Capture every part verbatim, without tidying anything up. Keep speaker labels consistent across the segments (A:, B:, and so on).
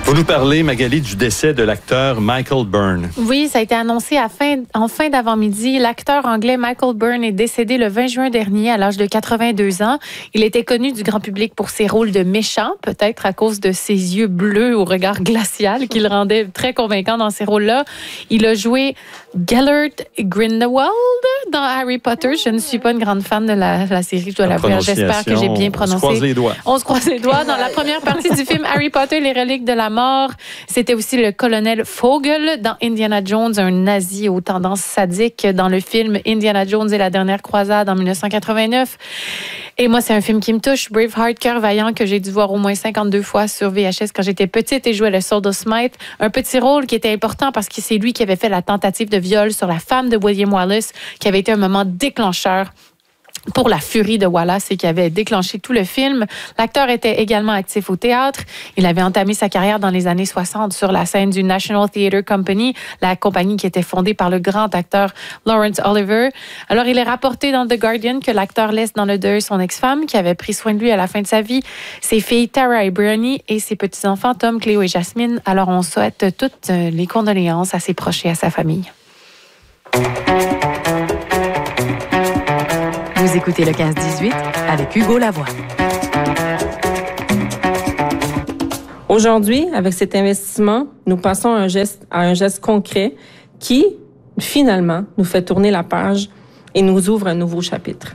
A: Vous nous parlez, Magali, du décès de l'acteur Michael Byrne.
B: Oui, ça a été annoncé à fin, en fin d'avant-midi. L'acteur anglais Michael Byrne est décédé le vingt juin dernier à l'âge de quatre-vingt-deux ans. Il était connu du grand public pour ses rôles de méchant, peut-être à cause de ses yeux bleus au regard glacial qui le rendait très convaincant dans ces rôles-là. Il a joué Gellert Grindelwald dans Harry Potter. Je ne suis pas une grande fan de la, la série, je dois l'avouer. J'espère que j'ai bien prononcé.
A: On se croise les doigts.
B: On se croise les doigts. Dans la première partie du film Harry Potter, les reliques de la mort, c'était aussi le colonel Fogel dans Indiana Jones, un nazi aux tendances sadiques dans le film Indiana Jones et la dernière croisade en dix-neuf cent quatre-vingt-neuf. Et moi, c'est un film qui me touche. Braveheart, Cœur vaillant, que j'ai dû voir au moins cinquante-deux fois sur V H S quand j'étais petite et jouais le Sword of Smite. Un petit rôle qui était important parce que c'est lui qui avait fait la tentative de viol sur la femme de William Wallace, qui avait été un moment déclencheur pour la furie de Wallace et qui avait déclenché tout le film. L'acteur était également actif au théâtre. Il avait entamé sa carrière dans les années soixante sur la scène du National Theatre Company, la compagnie qui était fondée par le grand acteur Laurence Olivier. Alors, il est rapporté dans The Guardian que l'acteur laisse dans le deuil son ex-femme qui avait pris soin de lui à la fin de sa vie, ses filles Tara et Briony et ses petits-enfants Tom, Cléo et Jasmine. Alors, on souhaite toutes les condoléances à ses proches et à sa famille.
C: Vous écoutez le quinze dix-huit avec Hugo Lavoie.
D: Aujourd'hui, avec cet investissement, nous passons à un geste, à un geste concret qui, finalement, nous fait tourner la page et nous ouvre un nouveau chapitre.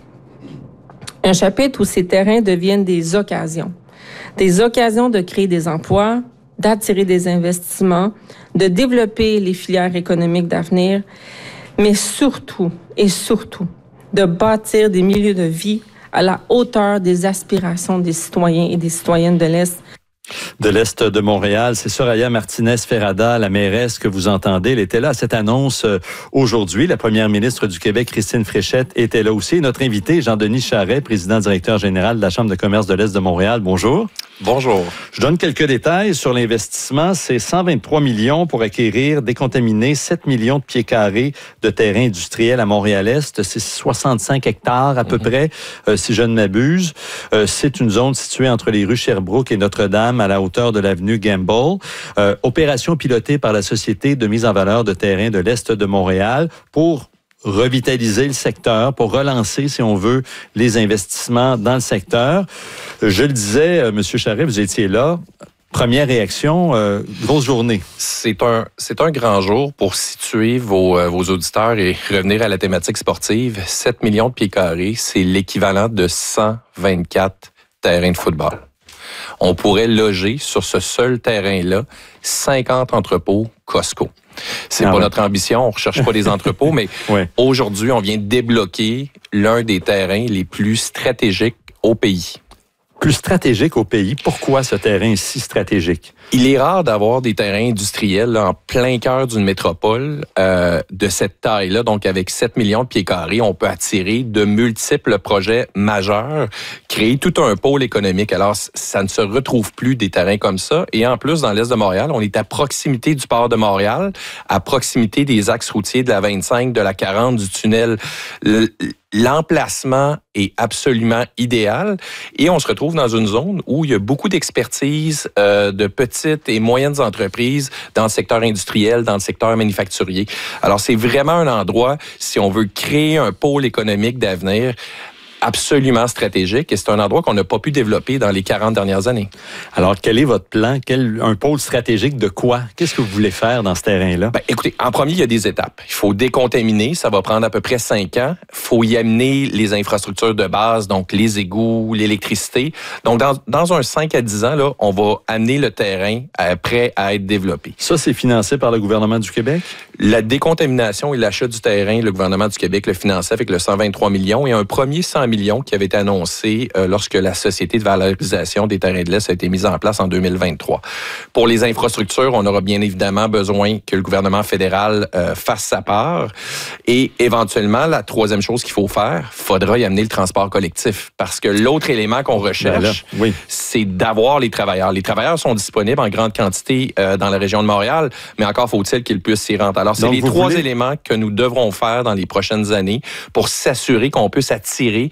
D: Un chapitre où ces terrains deviennent des occasions. Des occasions de créer des emplois, d'attirer des investissements, de développer les filières économiques d'avenir, mais surtout, et surtout, de bâtir des milieux de vie à la hauteur des aspirations des citoyens et des citoyennes de l'Est.
A: De l'Est de Montréal, c'est Soraya Martinez-Ferrada, la mairesse que vous entendez. Elle était là à cette annonce aujourd'hui. La première ministre du Québec, Christine Fréchette, était là aussi. Notre invité, Jean-Denis Charret, président-directeur général de la Chambre de commerce de l'Est de Montréal. Bonjour.
E: Bonjour.
A: Je donne quelques détails sur l'investissement. C'est cent vingt-trois millions pour acquérir, décontaminer sept millions de pieds carrés de terrain industriel à Montréal-Est. C'est soixante-cinq hectares à peu mm-hmm. près, euh, si je ne m'abuse. Euh, c'est une zone située entre les rues Sherbrooke et Notre-Dame, à la hauteur de l'avenue Gamble. Euh, opération pilotée par la Société de mise en valeur de terrain de l'Est de Montréal pour revitaliser le secteur, pour relancer, si on veut, les investissements dans le secteur. Je le disais, euh, M. Charret, vous étiez là. Première réaction, euh, grosse journée.
E: C'est un, c'est un grand jour pour situer vos, euh, vos auditeurs et revenir à la thématique sportive. sept millions de pieds carrés, c'est l'équivalent de cent vingt-quatre terrains de football. On pourrait loger sur ce seul terrain-là cinquante entrepôts Costco. C'est ah pas ouais. notre ambition, on ne recherche pas des entrepôts, mais ouais. aujourd'hui, on vient débloquer l'un des terrains les plus stratégiques au pays.
A: Plus stratégique au pays. Pourquoi ce terrain est si stratégique?
E: Il est rare d'avoir des terrains industriels là, en plein cœur d'une métropole euh, de cette taille-là. Donc, avec sept millions de pieds carrés, on peut attirer de multiples projets majeurs, créer tout un pôle économique. Alors, ça ne se retrouve plus des terrains comme ça. Et en plus, dans l'Est de Montréal, on est à proximité du port de Montréal, à proximité des axes routiers de la vingt-cinq, de la quarante, du tunnel. Le, L'emplacement est absolument idéal et on se retrouve dans une zone où il y a beaucoup d'expertise euh, de petites et moyennes entreprises dans le secteur industriel, dans le secteur manufacturier. Alors, c'est vraiment un endroit, si on veut créer un pôle économique d'avenir, absolument stratégique et c'est un endroit qu'on n'a pas pu développer dans les quarante dernières années.
A: Alors, quel est votre plan? Quel, un pôle stratégique de quoi? Qu'est-ce que vous voulez faire dans ce terrain-là?
E: Ben, écoutez, en premier, il y a des étapes. Il faut décontaminer, ça va prendre à peu près cinq ans. Il faut y amener les infrastructures de base, donc les égouts, l'électricité. Donc, dans, dans un cinq à dix ans, là, on va amener le terrain à, prêt à être développé.
A: Ça, c'est financé par le gouvernement du Québec?
E: La décontamination et l'achat du terrain, le gouvernement du Québec le finançait avec le cent vingt-trois millions et un premier cent millions qui avait été annoncé euh, lorsque la Société de valorisation des terrains de l'Est a été mise en place en deux mille vingt-trois. Pour les infrastructures, on aura bien évidemment besoin que le gouvernement fédéral euh, fasse sa part et éventuellement, la troisième chose qu'il faut faire, il faudra y amener le transport collectif parce que l'autre élément qu'on recherche, ben là, oui. c'est d'avoir les travailleurs. Les travailleurs sont disponibles en grande quantité euh, dans la région de Montréal, mais encore faut-il qu'ils puissent s'y rendre. Alors, c'est Donc, les trois voulez... éléments que nous devrons faire dans les prochaines années pour s'assurer qu'on puisse attirer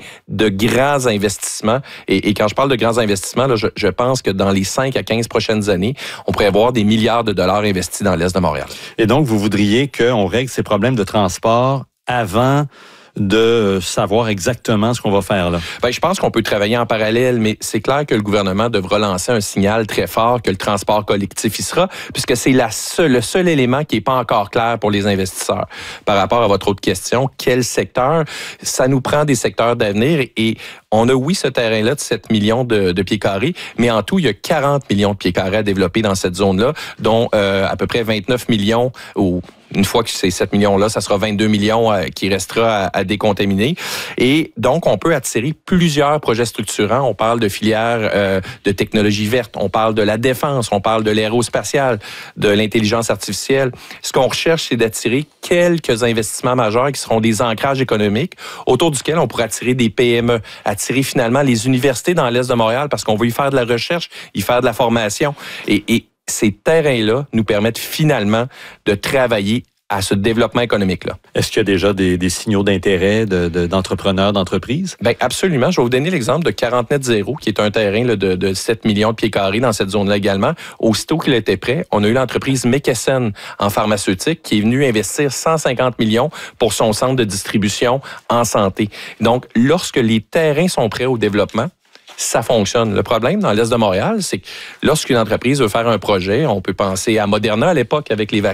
E: de grands investissements. Et, et quand je parle de grands investissements, là, je, je pense que dans les cinq à quinze prochaines années, on pourrait avoir des milliards de dollars investis dans l'Est de Montréal.
A: Et donc, vous voudriez qu'on règle ces problèmes de transport avant de savoir exactement ce qu'on va faire là?
E: Bien, je pense qu'on peut travailler en parallèle, mais c'est clair que le gouvernement devra lancer un signal très fort que le transport collectif y sera, puisque c'est la seule, le seul élément qui n'est pas encore clair pour les investisseurs. Par rapport à votre autre question, quel secteur? Ça nous prend des secteurs d'avenir et, et on a, oui, ce terrain-là de sept millions de, de pieds carrés, mais en tout, il y a quarante millions de pieds carrés à développer dans cette zone-là, dont euh, à peu près vingt-neuf millions ou une fois que ces sept millions-là, ça sera vingt-deux millions euh, qui restera à, à décontaminer. Et donc, on peut attirer plusieurs projets structurants. On parle de filières euh, de technologie verte, on parle de la défense, on parle de l'aérospatiale, de l'intelligence artificielle. Ce qu'on recherche, c'est d'attirer quelques investissements majeurs qui seront des ancrages économiques autour duquel on pourra attirer des P M E, attirer finalement les universités dans l'Est de Montréal parce qu'on veut y faire de la recherche, y faire de la formation. Et, et ces terrains-là nous permettent finalement de travailler à ce développement économique-là.
A: Est-ce qu'il y a déjà des, des signaux d'intérêt de, de, d'entrepreneurs, d'entreprises?
E: Bien, absolument. Je vais vous donner l'exemple de quarante net zéro, qui est un terrain là, de, de sept millions de pieds carrés dans cette zone-là également. Aussitôt qu'il était prêt, on a eu l'entreprise McKesson en pharmaceutique qui est venue investir cent cinquante millions pour son centre de distribution en santé. Donc, lorsque les terrains sont prêts au développement, ça fonctionne. Le problème dans l'Est de Montréal, c'est que lorsqu'une entreprise veut faire un projet, on peut penser à Moderna à l'époque avec les vaccins,